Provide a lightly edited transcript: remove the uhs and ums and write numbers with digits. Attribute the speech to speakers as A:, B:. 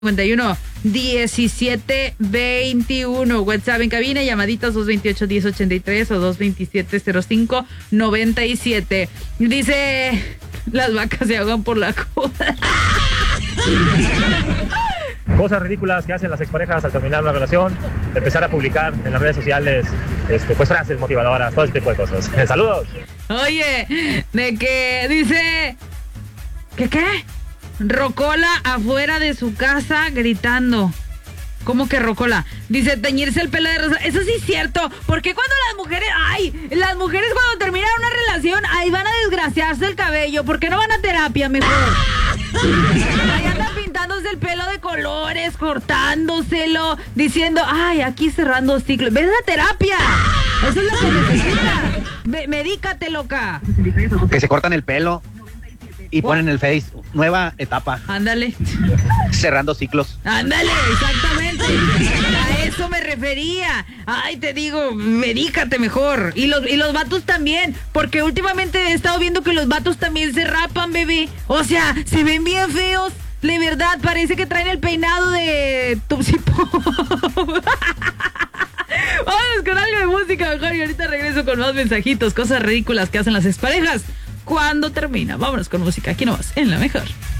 A: 51-17-21. WhatsApp en cabina, llamaditas 228-1083 o 227-05-97. Dice, las vacas se ahogan por la coda.
B: Cosas ridículas que hacen las exparejas al terminar una relación, empezar a publicar en las redes sociales pues frases motivadoras, todo ese tipo de cosas. Saludos.
A: Oye, de que dice, ¿qué? Rocola afuera de su casa gritando. ¿Cómo que rocola? Dice, teñirse el pelo de rosa. Eso sí es cierto. Porque cuando las mujeres cuando terminan una relación, ahí van a desgraciarse el cabello. ¿Por qué no van a terapia mejor? Ahí andan pintándose el pelo de colores, cortándoselo, diciendo, ay, aquí cerrando ciclos. ¡Ves la terapia! Eso es lo que necesitas. Medícate, loca.
C: Que se cortan el pelo y ponen el Face, nueva etapa.
A: Ándale.
C: Cerrando ciclos.
A: Ándale, exactamente. A eso me refería. Ay, te digo, medícate mejor. Y los vatos también, porque últimamente he estado viendo que los vatos también se rapan, bebé. O sea, se ven bien feos. De verdad, parece que traen el peinado de Tupsi Pop. Vamos con algo de música mejor y ahorita regreso con más mensajitos, cosas ridículas que hacen las exparejas cuando termina. Vámonos con música, aquí nomás, en La Mejor.